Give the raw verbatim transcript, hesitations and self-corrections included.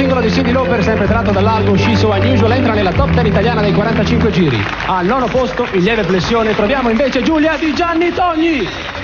singolo di Cyndi Lauper, sempre tratto dall'album She's So Unusual, entra nella top ten italiana dei quarantacinque giri. Al nono posto, in lieve flessione, troviamo invece Giulia di Gianni Togni.